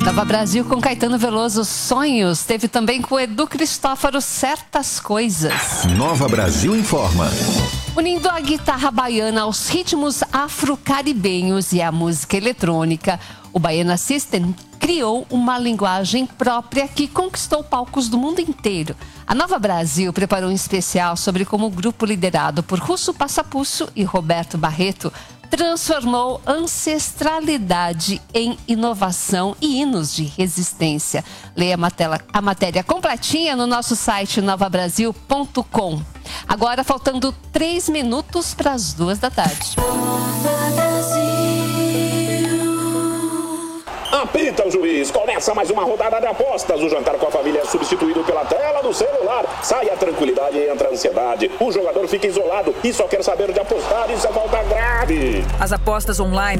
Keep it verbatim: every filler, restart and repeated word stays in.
Nova Brasil com Caetano Veloso, Sonhos. Teve também com Edu Cristófaro, Certas Coisas. Nova Brasil informa. Unindo a guitarra baiana aos ritmos afro-caribenhos e a música eletrônica, o Baiana System criou uma linguagem própria que conquistou palcos do mundo inteiro. A Nova Brasil preparou um especial sobre como o grupo liderado por Russo Passapusso e Roberto Barreto transformou ancestralidade em inovação e hinos de resistência. Leia a matéria, a matéria completinha no nosso site nova brasil ponto com. Agora, faltando três minutos para as duas da tarde. Apita o juiz, começa mais uma rodada de apostas. O jantar com a família é substituído pela tela do celular. Sai a tranquilidade e entra a ansiedade. O jogador fica isolado e só quer saber de apostar. Isso é falta grave. As apostas online